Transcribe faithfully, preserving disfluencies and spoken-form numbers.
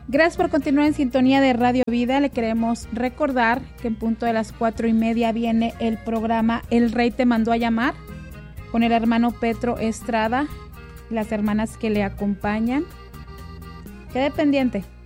Gracias por continuar en sintonía de Radio Vida. Le queremos recordar que en punto de las cuatro y media viene el programa El Rey te mandó a llamar con el hermano Petro Estrada y las hermanas que le acompañan. Quede pendiente.